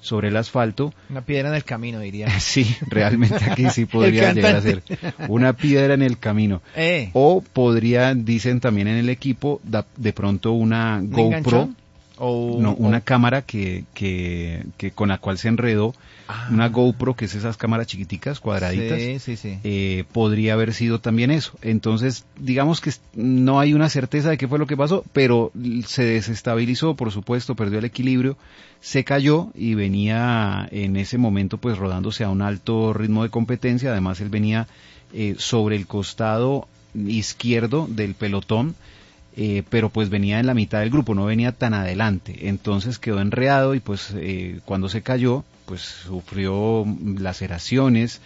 sobre el asfalto. Una piedra en el camino, diría. Sí, realmente aquí sí podría llegar a ser una piedra en el camino. O podría, dicen también en el equipo, de pronto una GoPro, una cámara que con la cual se enredó, una GoPro, que es esas cámaras chiquiticas, cuadraditas. Sí. Podría haber sido también eso. Entonces, digamos que no hay una certeza de qué fue lo que pasó, pero se desestabilizó, por supuesto, perdió el equilibrio, se cayó y venía en ese momento pues rodándose a un alto ritmo de competencia. Además, él venía sobre el costado izquierdo del pelotón, pero pues venía en la mitad del grupo, no venía tan adelante. Entonces quedó enredado y pues cuando se cayó, pues sufrió laceraciones,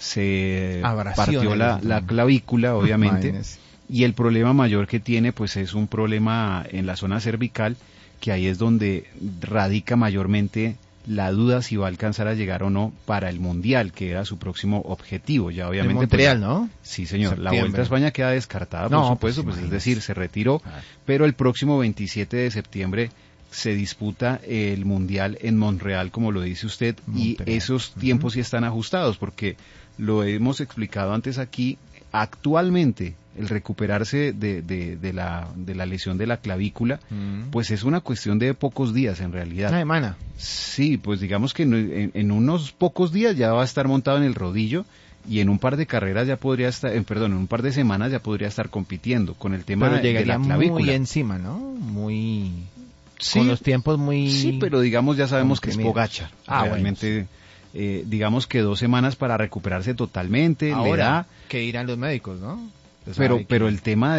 se partió la clavícula, obviamente, y el problema mayor que tiene pues es un problema en la zona cervical, que ahí es donde radica mayormente la duda si va a alcanzar a llegar o no para el Mundial, que era su próximo objetivo. Ya obviamente en Montreal, pues, ¿no? Sí, señor. Septiembre. La Vuelta a España queda descartada, por supuesto, pues es decir, se retiró, pero el próximo 27 de septiembre se disputa el Mundial en Montreal, como lo dice usted, y esos tiempos sí están ajustados, porque lo hemos explicado antes aquí. Actualmente el recuperarse de la lesión de la clavícula, pues es una cuestión de pocos días en realidad. Una semana. Sí, pues digamos que en unos pocos días ya va a estar montado en el rodillo, y en un par de carreras ya podría estar, en un par de semanas ya podría estar compitiendo con el tema de la clavícula. Muy encima, ¿no? Muy... Sí, con los tiempos muy... Sí, pero digamos ya sabemos que es Pogačar. Realmente, bueno, sí. Digamos que 2 semanas para recuperarse totalmente. Ahora, que dirán los médicos, ¿no? Pero el tema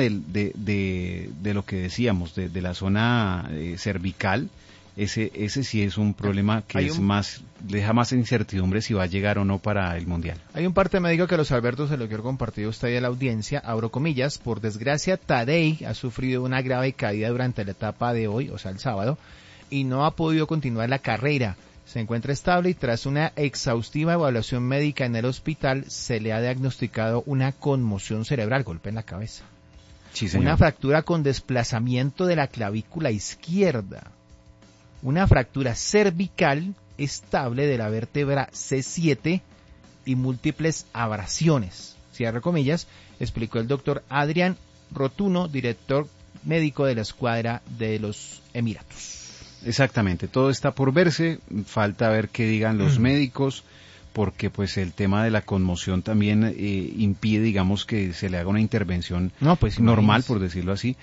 de lo que decíamos, de la zona cervical, ese sí es un problema que deja más incertidumbre si va a llegar o no para el Mundial. Hay un parte médico que, los Alberto, se lo quiero compartir a usted y a la audiencia, abro comillas: por desgracia Tadej ha sufrido una grave caída durante la etapa de hoy, o sea el sábado, y no ha podido continuar la carrera. Se encuentra estable y tras una exhaustiva evaluación médica en el hospital se le ha diagnosticado una conmoción cerebral, golpe en la cabeza. Sí, señor. Una fractura con desplazamiento de la clavícula izquierda, una fractura cervical estable de la vértebra C7 y múltiples abrasiones, cierre comillas, explicó el doctor Adrián Rotuno, director médico de la escuadra de los Emiratos. Exactamente, todo está por verse, falta ver qué digan los médicos, porque pues el tema de la conmoción también impide, digamos, que se le haga una intervención normal, por decirlo así.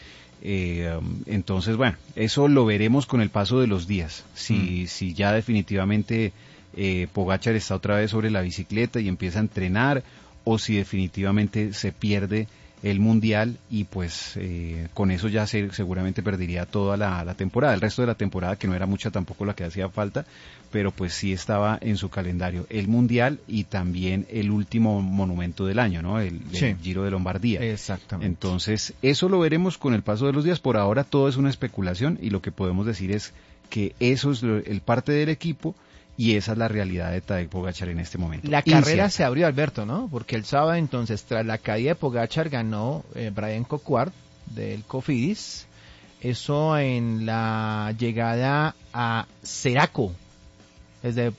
Entonces, bueno, eso lo veremos con el paso de los días, si ya definitivamente Pogačar está otra vez sobre la bicicleta y empieza a entrenar, o si definitivamente se pierde el Mundial y pues con eso ya seguramente perdería toda la temporada, el resto de la temporada, que no era mucha tampoco la que hacía falta, pero pues sí estaba en su calendario el Mundial y también el último monumento del año, ¿no? El Giro de Lombardía. Exactamente. Entonces eso lo veremos con el paso de los días. Por ahora todo es una especulación y lo que podemos decir es que eso es el parte del equipo. Y esa es la realidad de Tadej Pogačar en este momento. La carrera se abrió, Alberto, ¿no? Porque el sábado, entonces, tras la caída de Pogačar, ganó Brian Coquard del Cofidis. Eso en la llegada a Ceraco, desde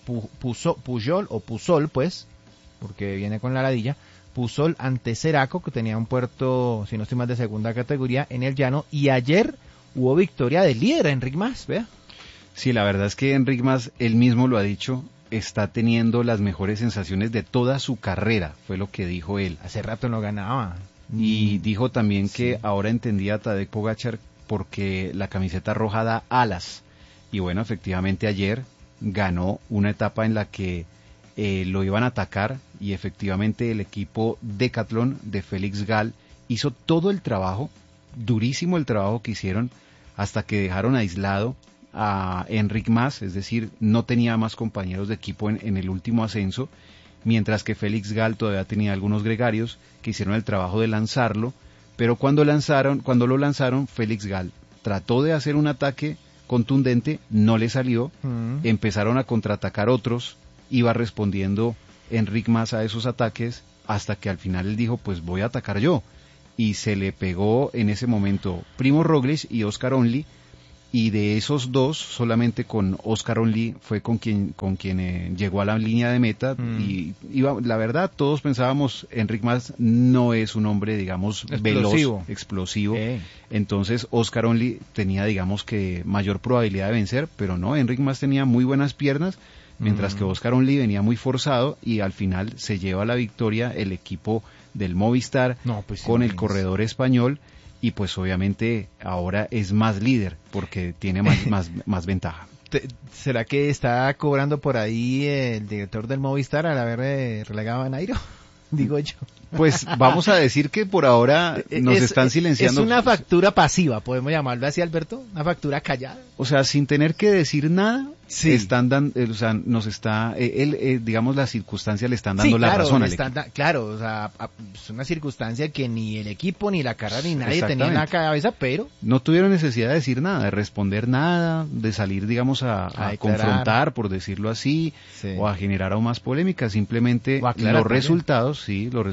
Pujol, pues, porque viene con la ladilla, Puzol ante Ceraco, que tenía un puerto, si no estoy mal, de segunda categoría en el llano. Y ayer hubo victoria del líder, Enric Mas, vea. Sí, la verdad es que Enric Mas, él mismo lo ha dicho, está teniendo las mejores sensaciones de toda su carrera, fue lo que dijo él. Hace rato no ganaba. Y dijo también que ahora entendía a Tadej Pogačar porque la camiseta roja da alas. Y bueno, efectivamente ayer ganó una etapa en la que lo iban a atacar y efectivamente el equipo Decathlon de Félix Gall hizo todo el trabajo, durísimo el trabajo que hicieron, hasta que dejaron aislado a Enric Mas, es decir, no tenía más compañeros de equipo en el último ascenso, mientras que Félix Gall todavía tenía algunos gregarios que hicieron el trabajo de lanzarlo, pero cuando lo lanzaron, Félix Gall trató de hacer un ataque contundente, no le salió, empezaron a contraatacar otros, iba respondiendo Enric Mas a esos ataques, hasta que al final él dijo, pues voy a atacar yo, y se le pegó en ese momento Primo Roglic y Oscar Only, y de esos dos, solamente con Oscar Onley fue con quien llegó a la línea de meta, y la verdad, todos pensábamos, Enric Mas no es un hombre, digamos, explosivo. veloz, explosivo, entonces Oscar Onley tenía, digamos, que mayor probabilidad de vencer, pero no, Enric Mas tenía muy buenas piernas, mientras que Oscar Onley venía muy forzado, y al final se lleva la victoria el equipo del Movistar, con el corredor español, y pues obviamente ahora es más líder porque tiene más ventaja. ¿Será que está cobrando por ahí el director del Movistar al haber relegado a Nairo? Digo yo. Pues vamos a decir que por ahora nos están silenciando. Es una factura pasiva, podemos llamarlo así, Alberto, una factura callada. O sea, sin tener que decir nada, están dando, o sea, nos está, digamos, las circunstancias le están dando la razón al equipo. Claro, o sea, es una circunstancia que ni el equipo, ni la carrera, ni nadie tenía en la cabeza, pero... No tuvieron necesidad de decir nada, de responder nada, de salir, digamos, a confrontar, por decirlo así, o a generar aún más polémica. Simplemente los resultados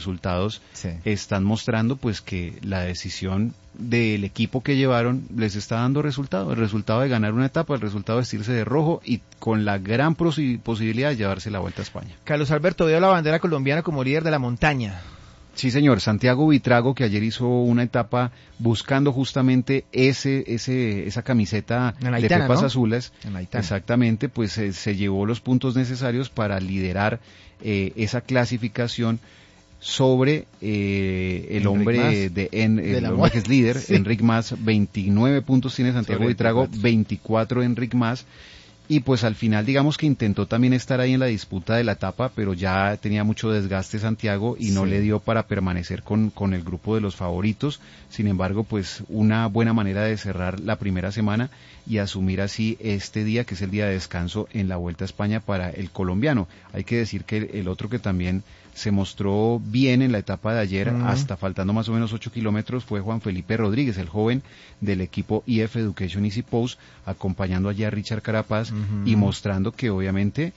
están mostrando pues que la decisión del equipo que llevaron les está dando resultado, el resultado de ganar una etapa, el resultado de vestirse de rojo y con la gran posibilidad de llevarse la Vuelta a España. Carlos Alberto, veo la bandera colombiana como líder de la montaña. Sí, señor. Santiago Buitrago, que ayer hizo una etapa buscando justamente esa camiseta de pepas azules, exactamente, pues se llevó los puntos necesarios para liderar esa clasificación sobre el hombre el hombre que es líder, Enric Mas. 29 puntos tiene Santiago Buitrago, 24 Enric Mas, y pues al final digamos que intentó también estar ahí en la disputa de la etapa, pero ya tenía mucho desgaste Santiago y no le dio para permanecer con el grupo de los favoritos. Sin embargo, pues una buena manera de cerrar la primera semana y asumir así este día, que es el día de descanso en la Vuelta a España para el colombiano. Hay que decir que el otro que también se mostró bien en la etapa de ayer, hasta faltando más o menos 8 kilómetros, fue Juan Felipe Rodríguez, el joven del equipo EF Education Easy Post, acompañando allá a Richard Carapaz y mostrando que obviamente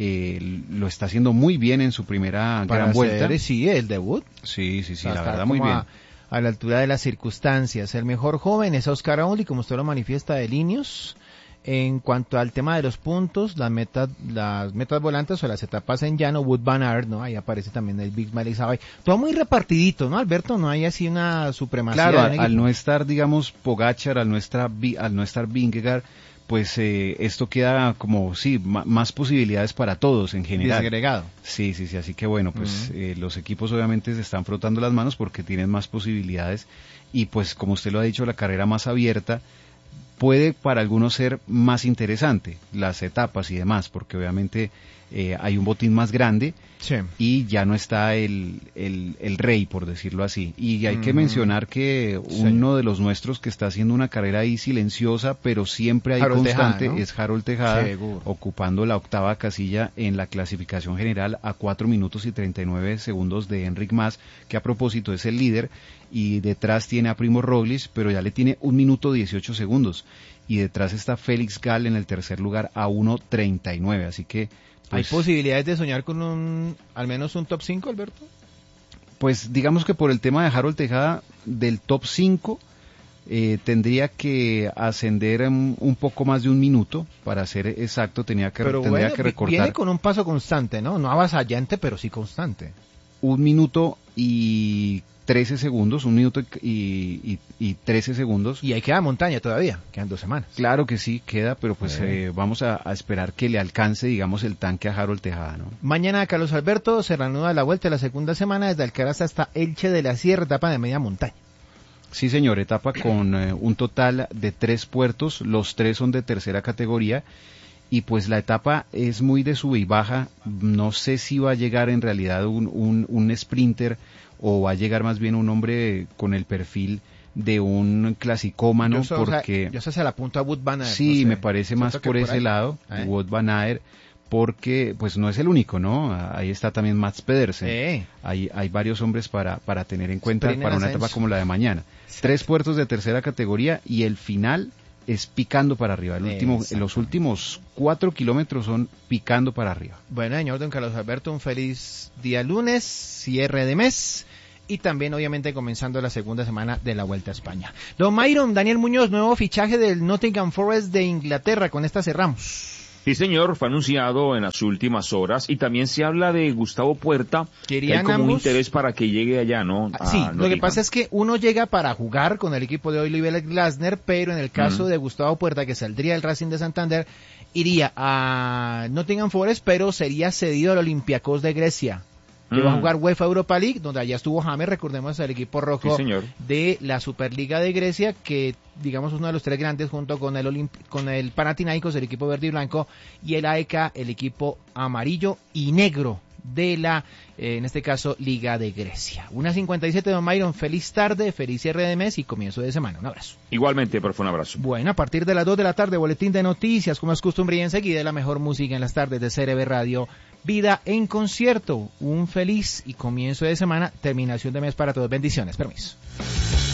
lo está haciendo muy bien en su primera gran vuelta. El debut. Sí, la verdad muy bien. A la altura de las circunstancias. El mejor joven es Oscar Onley, como usted lo manifiesta, de Linios. En cuanto al tema de los puntos, las metas volantes o las etapas en llano, Wout van Aert, ¿no? Ahí aparece también el Big Malik Sabay. Todo muy repartidito, ¿no, Alberto? No hay así una supremacía. Claro, al no estar, digamos, Pogačar, al no estar Vingegaard, pues esto queda como, más posibilidades para todos en general. Desagregado. Sí, así que bueno, pues los equipos obviamente se están frotando las manos porque tienen más posibilidades y pues como usted lo ha dicho, la carrera más abierta puede para algunos ser más interesante, las etapas y demás, porque obviamente hay un botín más grande y ya no está el rey, por decirlo así. Y hay que mencionar que uno de los nuestros que está haciendo una carrera ahí silenciosa, pero siempre ahí Harold constante, Tejada, ¿no? Es Harold Tejada, ocupando la octava casilla en la clasificación general a 4 minutos y 39 segundos de Enric Mas, que a propósito es el líder, y detrás tiene a Primo Roglic, pero ya le tiene 1 minuto 18 segundos. Y detrás está Félix Gall en el tercer lugar a 1.39, así que... Pues, ¿hay posibilidades de soñar con al menos un top 5, Alberto? Pues digamos que por el tema de Harold Tejada, del top 5 tendría que ascender un poco más de 1 minuto, para ser exacto, tendría que recortar. Viene con un paso constante, ¿no? No avasallante, pero sí constante. 1 minuto y 13 segundos, 1 minuto y 13 segundos. Y ahí queda montaña todavía, quedan 2 semanas. Claro que sí, queda, pero pues vamos a esperar que le alcance, digamos, el tanque a Harold Tejada, ¿no? Mañana, Carlos Alberto, se reanuda la vuelta de la segunda semana desde Alcaraz hasta Elche de la Sierra, etapa de media montaña. Sí, señor, etapa con un total de 3 puertos, los 3 son de tercera categoría. Y pues la etapa es muy de sube y baja, no sé si va a llegar en realidad un sprinter o va a llegar más bien un hombre con el perfil de un clasicómano, porque... Yo se la apunto a Wout van Aert. Sí, no sé, me parece más por ese lado, Wout van Aert, porque pues no es el único, ¿no? Ahí está también Mats Pedersen. Hay varios hombres para tener en cuenta para una etapa como la de mañana. 3 puertos de tercera categoría y el final es picando para arriba. Los últimos 4 kilómetros son picando para arriba. Bueno, señor don Carlos Alberto, un feliz día lunes, cierre de mes. y también obviamente comenzando la segunda semana de la Vuelta a España. Don Myron, Daniel Muñoz, nuevo fichaje del Nottingham Forest de Inglaterra, con esta cerramos. Sí, señor, fue anunciado en las últimas horas y también se habla de Gustavo Puerta, que hay como un interés para que llegue allá, ¿no? Sí, lo que pasa es que uno llega para jugar con el equipo de Oliver Glasner, pero en el caso de Gustavo Puerta, que saldría del Racing de Santander, iría a Nottingham Forest, pero sería cedido al Olympiacos de Grecia. Que va a jugar UEFA Europa League, donde allá estuvo James, recordemos el equipo rojo de la Superliga de Grecia, que digamos es uno de los tres grandes junto con el Panathinaikos, el equipo verde y blanco, y el AEK, el equipo amarillo y negro de la, en este caso, Liga de Grecia. 1:57, don Myron, feliz tarde, feliz cierre de mes y comienzo de semana. Un abrazo. Igualmente, profe, un abrazo. Bueno, a partir de las 2 de la tarde, boletín de noticias, como es costumbre, y enseguida la mejor música en las tardes de CRB Radio, Vida en Concierto. Un feliz y comienzo de semana, terminación de mes para todos. Bendiciones, permiso.